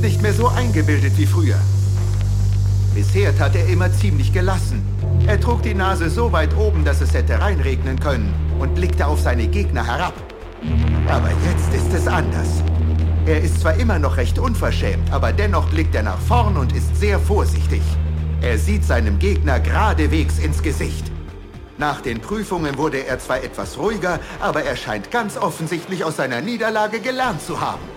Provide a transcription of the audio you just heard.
nicht mehr so eingebildet wie früher. Bisher tat er immer ziemlich gelassen. Er trug die Nase so weit oben, dass es hätte reinregnen können und blickte auf seine Gegner herab. Aber jetzt ist es anders. Er ist zwar immer noch recht unverschämt, aber dennoch blickt er nach vorn und ist sehr vorsichtig. Er sieht seinem Gegner geradewegs ins Gesicht. Nach den Prüfungen wurde er zwar etwas ruhiger, aber er scheint ganz offensichtlich aus seiner Niederlage gelernt zu haben.